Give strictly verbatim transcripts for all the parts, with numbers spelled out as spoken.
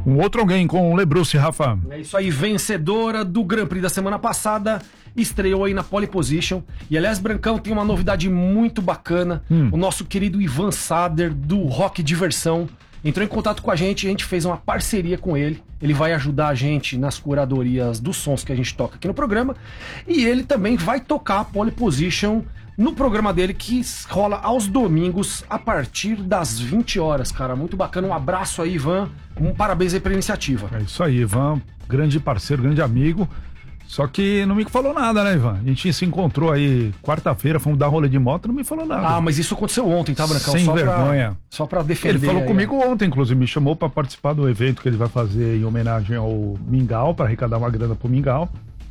Um outro alguém com o Lebruce, Rafa. É isso aí, vencedora do Grand Prix da semana passada, estreou aí na pole position. E aliás, Brancão, tem uma novidade muito bacana. Hum. O nosso querido Ivan Sader, do Rock Diversão, entrou em contato com a gente, a gente fez uma parceria com ele. Ele vai ajudar a gente nas curadorias dos sons que a gente toca aqui no programa. E ele também vai tocar a pole position no programa dele, que rola aos domingos a partir das vinte horas, cara. Muito bacana. Um abraço aí, Ivan. Um parabéns aí pela iniciativa. É isso aí, Ivan. Grande parceiro, grande amigo. Só que não me falou nada, né, Ivan? A gente se encontrou aí quarta-feira, fomos dar rolê de moto, não me falou nada. Ah, mas isso aconteceu ontem, tá, Brancão? Sem só vergonha. Pra, só pra defender. Ele falou aí, comigo ó. ontem, inclusive, me chamou pra participar do evento que ele vai fazer em homenagem ao Mingau, pra arrecadar uma grana pro Mingau.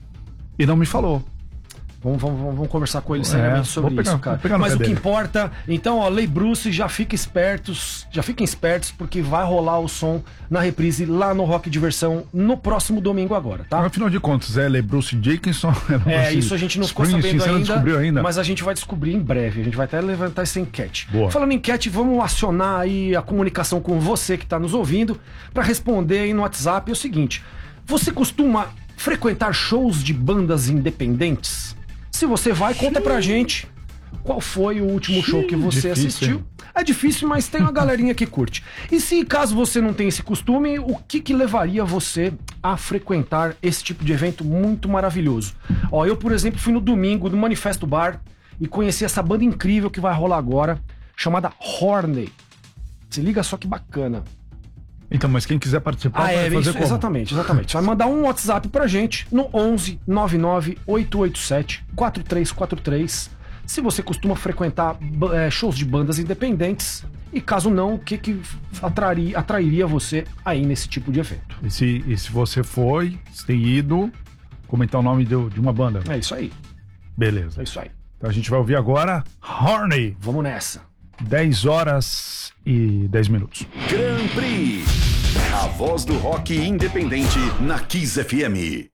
E não me falou. Vamos, vamos, vamos conversar com ele seriamente é, sobre pegar, isso, cara. Mas o que importa, então, ó, Lei Bruce, já fiquem espertos, já fiquem espertos, porque vai rolar o som na reprise lá no Rock Diversão no próximo domingo agora, tá? Afinal de contas, é Lei Bruce Dickinson? É, Bruce isso a gente não ficou sabendo ainda, ainda, mas a gente vai descobrir em breve, a gente vai até levantar essa enquete. Boa. Falando em enquete, vamos acionar aí a comunicação com você que tá nos ouvindo, para responder aí no WhatsApp. É o seguinte, você costuma frequentar shows de bandas independentes? Se você vai, conta pra gente qual foi o último Sim, show que você difícil, assistiu. Hein? É difícil, mas tem uma galerinha que curte. E se caso você não tem esse costume, o que que levaria você a frequentar esse tipo de evento muito maravilhoso? Ó, eu, por exemplo, fui no domingo no Manifesto Bar e conheci essa banda incrível que vai rolar agora, chamada Horney. Se liga só que bacana. Então, mas quem quiser participar, ah, vai é, fazer isso, como? Exatamente, exatamente. Você vai mandar um WhatsApp pra gente no onze nove nove oito oito sete quatro três quatro três. Se você costuma frequentar é, shows de bandas independentes e caso não, o que, que atrairia, atrairia você aí nesse tipo de evento. E se, e se você foi, se tem ido, comentar o nome de, de uma banda. É isso aí. Beleza. É isso aí. Então a gente vai ouvir agora Horney. Vamos nessa. dez horas e dez minutos. Grand Prix. A voz do rock independente na Kiss F M.